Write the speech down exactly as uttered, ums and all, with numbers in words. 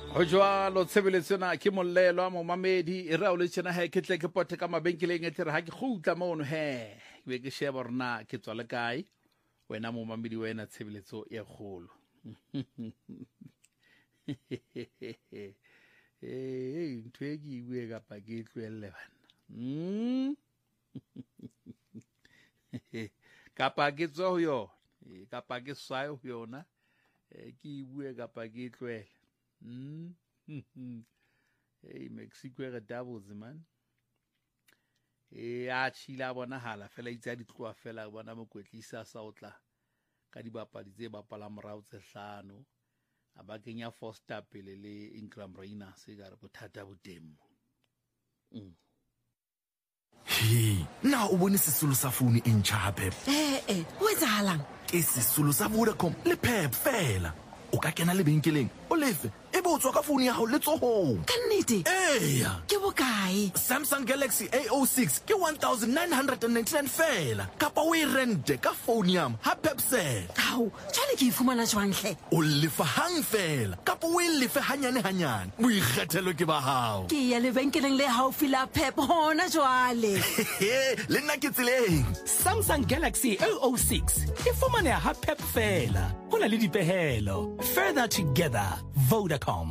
Ho jwalo tshebeletsona ke mollelo a momamedi e ra o le tsena ha ke tle ke pote ka mabenkeleng e tere ha ke khutla mono he be ke sheba rena ke tswa le kae wena momamedi wena tshebeletso e kgolo eh ntwe ke bue ka pa ke tlwelle bana mm kapa ke tswa ho yona kapa ke swae ho yona ke bue kapa ke tlwelle Mm. Hey, Mexico e doubles man. Eh a tshila bona hala fela itse di tloa fela bona mokwetlisa sa otla ka di bapadi tse bapala morao tse hlano a ba kenya Foster pele le Ingram Reina se ga re bothata botemo. Mm. Hey, na o bone sesolo sa phone e ntjha hape. Eh eh, ho etsahalang? Ke sesolo sa Vodacom le Pep fela. O ka kena le benkeleng o lefe e bo tswa ka phone ya hao le tsohong ka nnete eya ke bokae Samsung Galaxy A O six ke one thousand nine hundred ninety-nine fela kapa o e rente ka phone yam ha Pepsel hao tshwane ke ifumana jwang hle o lefa hang fela kapa o e lefe hanyane hanyane mo ikgethelo ke ba hao ke ya le benkeleng le haufi la Pep hona jwale le nna ke tseleng Samsung Galaxy A O six e fumana ha Pep fela hona le dipehelo further together Vodacom.